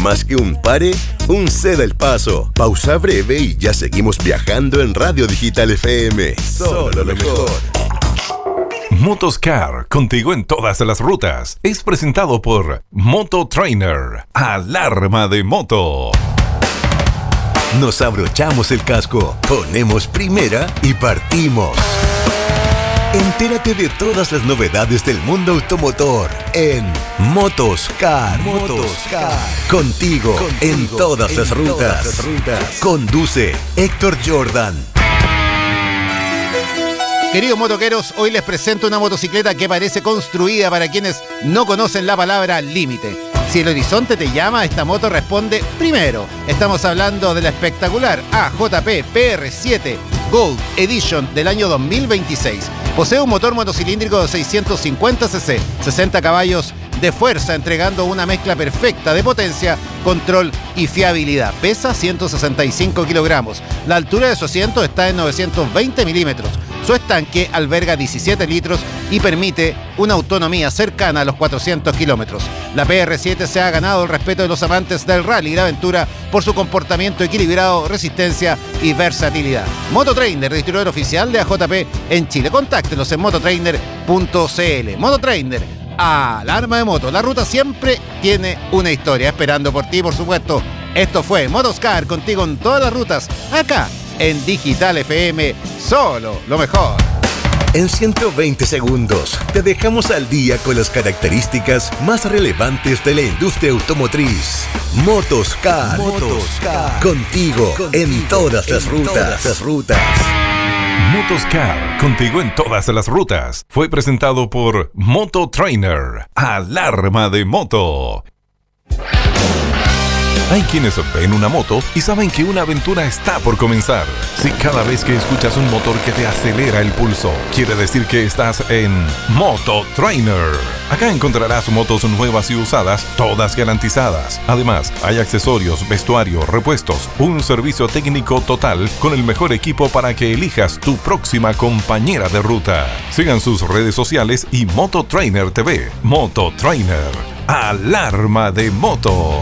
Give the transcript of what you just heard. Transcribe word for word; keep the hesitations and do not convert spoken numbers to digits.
Más que un pare, un ceda el paso. Pausa breve y ya seguimos viajando en Radio Digital F M. Solo lo mejor. Motoscar, contigo en todas las rutas. Es presentado por Moto Trainer. Alarma de moto. Nos abrochamos el casco, ponemos primera y partimos. Entérate de todas las novedades del mundo automotor en Motoscar. Motoscar. Contigo, Contigo en todas, en las, rutas. todas las rutas. Conduce Héctor Jordan. Queridos motoqueros, hoy les presento una motocicleta que parece construida para quienes no conocen la palabra límite. Si el horizonte te llama, esta moto responde primero. Estamos hablando de la espectacular A J P P R siete Gold Edition del año dos mil veintiséis. Posee un motor motocilíndrico de seiscientos cincuenta cc, sesenta caballos de fuerza, entregando una mezcla perfecta de potencia, control y fiabilidad. Pesa ciento sesenta y cinco kilogramos. La altura de su asiento está en novecientos veinte milímetros. Su estanque alberga diecisiete litros y permite una autonomía cercana a los cuatrocientos kilómetros. La P R siete se ha ganado el respeto de los amantes del rally y la aventura por su comportamiento equilibrado, resistencia y versatilidad. Mototrainer, distribuidor oficial de A J P en Chile. Contáctelos en mototrainer punto c l. Mototrainer, alarma de moto. La ruta siempre tiene una historia esperando por ti, por supuesto. Esto fue Motoscar, contigo en todas las rutas, acá en Digital F M, solo lo mejor. En ciento veinte segundos te dejamos al día con las características más relevantes de la industria automotriz. Motoscar, Motoscar. Contigo, contigo en todas las en rutas. Todas las rutas. Motoscar, contigo en todas las rutas. Fue presentado por Moto Trainer. Alarma de moto. Hay quienes ven una moto y saben que una aventura está por comenzar. Si cada vez que escuchas un motor que te acelera el pulso, quiere decir que estás en Moto Trainer. Acá encontrarás motos nuevas y usadas, todas garantizadas. Además, hay accesorios, vestuario, repuestos, un servicio técnico total con el mejor equipo para que elijas tu próxima compañera de ruta. Sigan sus redes sociales y Moto Trainer T V. Moto Trainer. Alarma de moto.